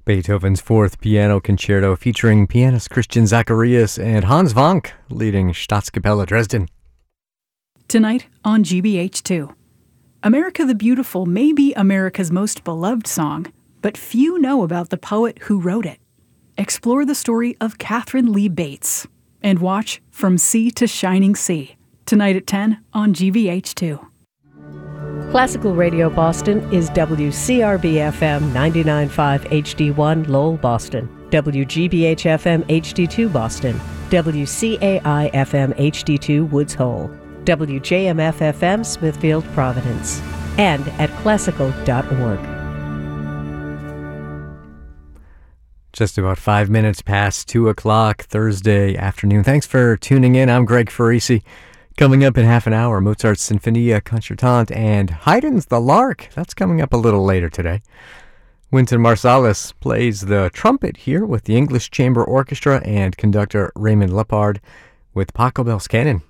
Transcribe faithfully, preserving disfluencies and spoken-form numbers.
Beethoven's Fourth Piano Concerto featuring pianist Christian Zacharias and Hans Wank leading Staatskapelle Dresden. Tonight on G B H two. America the Beautiful may be America's most beloved song, but few know about the poet who wrote it. Explore the story of Catherine Lee Bates and watch From Sea to Shining Sea tonight at ten on G B H two. Classical Radio Boston is W C R B F M ninety-nine point five H D one Lowell, Boston, W G B H F M H D two Boston, W C A I F M H D two Woods Hole, W J M F F M Smithfield, Providence, and at classical dot org. Just about five minutes past two o'clock Thursday afternoon. Thanks for tuning in. I'm Greg Farisi. Coming up in half an hour, Mozart's Sinfonia Concertante and Haydn's The Lark. That's coming up a little later today. Wynton Marsalis plays the trumpet here with the English Chamber Orchestra and conductor Raymond Lepard with Pachelbel's Canon.